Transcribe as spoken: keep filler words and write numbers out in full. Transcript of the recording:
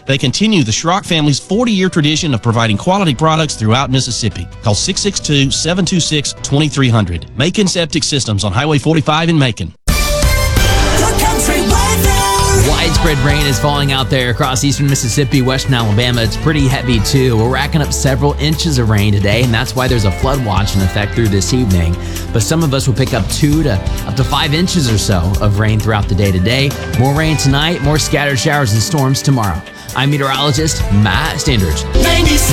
They continue the Schrock family's forty-year tradition of providing quality products throughout Mississippi. Call six six two, seven two six, two three zero zero. Macon Septic Systems on Highway forty-five in Macon. Widespread rain is falling out there across eastern Mississippi, western Alabama. It's pretty heavy, too. We're racking up several inches of rain today, and that's why there's a flood watch in effect through this evening. But some of us will pick up two to up to five inches or so of rain throughout the day today. More rain tonight, more scattered showers and storms tomorrow. I'm meteorologist Matt Standridge.